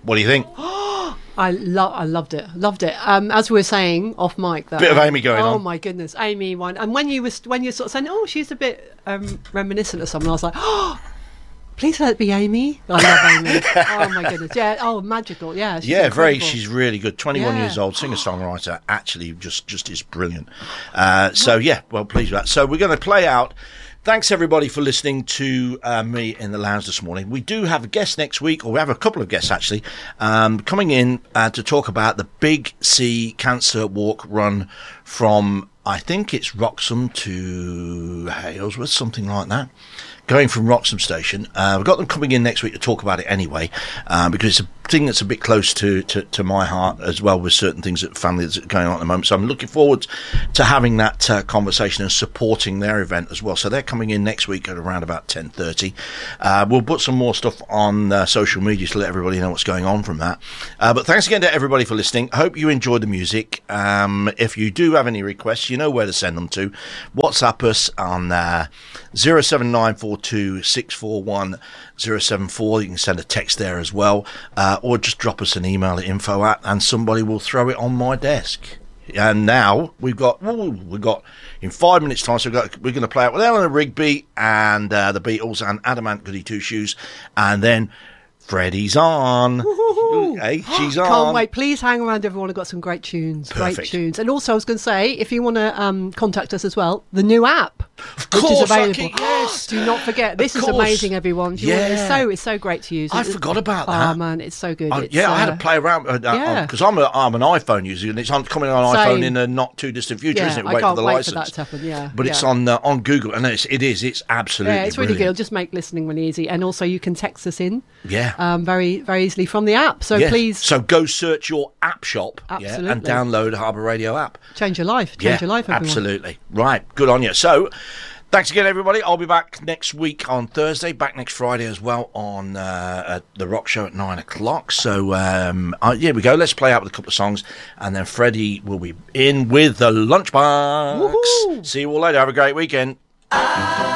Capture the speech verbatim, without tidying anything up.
What do you think? I love, I loved it, loved it. Um, as we were saying off mic, that bit of Amy going oh, on. Oh my goodness, Amy one. And when you was when you were sort of saying, oh, she's a bit um, reminiscent of someone, I was like, oh, please let it be Amy. I love Amy. Oh my goodness, yeah. Oh, magical, yeah. She's yeah, incredible. very. She's really good. Twenty-one Yeah. years old, singer-songwriter. Actually, just just is brilliant. Uh, so yeah, well, pleased with that. So we're going to play out. Thanks, everybody, for listening to uh, me in the lounge this morning. We do have a guest next week, or we have a couple of guests, actually, um, coming in uh, to talk about the Big C Cancer Walk Run from, I think it's Wroxham to Halesworth, something like that. Going from Wroxham Station. Uh, we've got them coming in next week to talk about it anyway, uh, because it's a thing that's a bit close to, to, to my heart as well, with certain things that family that's going on at the moment. So I'm looking forward to having that uh, conversation and supporting their event as well. So they're coming in next week at around about ten thirty. Uh, we'll put some more stuff on uh, social media to let everybody know what's going on from that. Uh, but thanks again to everybody for listening. Hope you enjoyed the music. Um, if you do have any requests, you know where to send them to. WhatsApp us on uh, zero seven nine four two six four one zero seven four. You can send a text there as well, uh, or just drop us an email at info at, and somebody will throw it on my desk. And now we've got ooh, we've got in five minutes time, so we've got, we're going to play out with Eleanor Rigby and uh, the Beatles and Adamant Goody Two Shoes, and then Freddie's on. Hey, she's on. Can't wait. Please hang around, everyone. I've got some great tunes. Perfect. Great tunes. And also, I was going to say, if you want to um, contact us as well, the new app, Of which course, is available. I keep- yes. Do not forget. This Of is course. amazing, everyone. Do you want- Yeah. it's so it's so great to use. I It- forgot about Oh that. man, it's so good. I, It's, yeah, I had uh, to play around because yeah. I'm a, I'm an iPhone user, and it's on, coming on Same. iPhone in a not too distant future, Yeah, isn't it? I Wait can't for the wait license. for that to happen. Yeah, But it's yeah. on uh, on Google, and it's, it is. It's absolutely. Yeah, it's really good. It'll brilliant. just make listening really easy, and also you can text us in. Yeah. Um, very very easily from the app. So Yes. please So go search your app shop, yeah, and Absolutely. download the Harbour Radio app. change your life. Change yeah, your life. Everyone. absolutely. Right, good on you. So, thanks again, everybody. I'll be back next week on Thursday, back next Friday as well on uh, at the Rock Show at nine o'clock. So, um, uh, here we go. Let's play out with a couple of songs, and then Freddie will be in with the Lunchbox. Woohoo! See you all later. Have a great weekend.